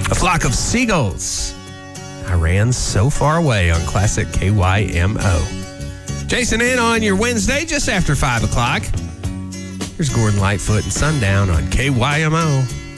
A flock of seagulls. I ran so far away on classic KYMO. Jason in on your Wednesday just after 5 o'clock. Here's Gordon Lightfoot and Sundown on KYMO.